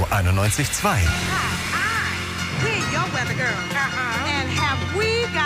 91,2. We're your weather girl. And have we got